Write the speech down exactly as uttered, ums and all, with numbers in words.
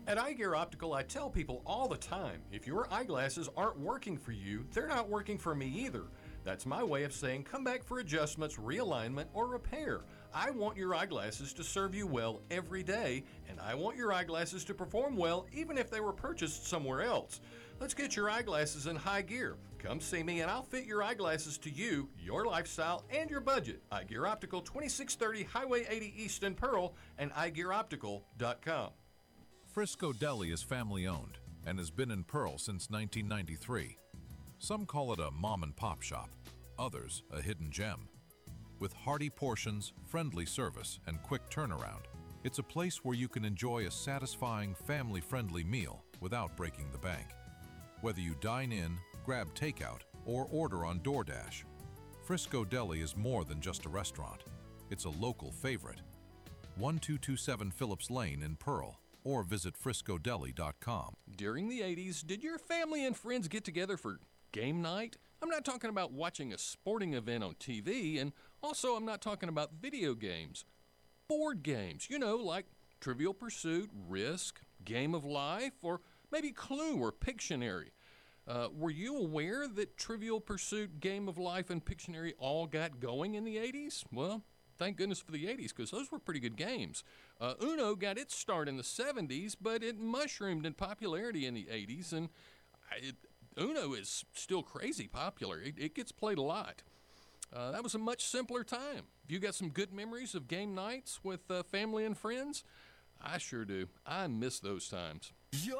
At Eye Gear Optical, I tell people all the time, if your eyeglasses aren't working for you, they're not working for me either. That's my way of saying come back for adjustments, realignment, or repair. I want your eyeglasses to serve you well every day, and I want your eyeglasses to perform well even if they were purchased somewhere else. Let's get your eyeglasses in high gear. Come see me and I'll fit your eyeglasses to you, your lifestyle, and your budget. Eye Gear Optical, twenty-six thirty Highway eighty East in Pearl, and eye gear optical dot com. Frisco Deli is family-owned and has been in Pearl since nineteen ninety-three. Some call it a mom-and-pop shop, others a hidden gem. With hearty portions, friendly service, and quick turnaround, it's a place where you can enjoy a satisfying, family-friendly meal without breaking the bank. Whether you dine in, grab takeout, or order on DoorDash, Frisco Deli is more than just a restaurant. It's a local favorite. twelve twenty-seven Phillips Lane in Pearl, or visit frisco deli dot com. During the eighties, did your family and friends get together for game night? I'm not talking about watching a sporting event on T V, and also I'm not talking about video games. Board games, you know, like Trivial Pursuit, Risk, Game of Life, or maybe Clue or Pictionary. Uh, were you aware that Trivial Pursuit, Game of Life, and Pictionary all got going in the eighties? Well, thank goodness for the eighties, because those were pretty good games. Uh, Uno got its start in the seventies, but it mushroomed in popularity in the eighties, and it, Uno is still crazy popular. It, it gets played a lot. Uh, that was a much simpler time. Have you got some good memories of game nights with uh, family and friends? I sure do. I miss those times.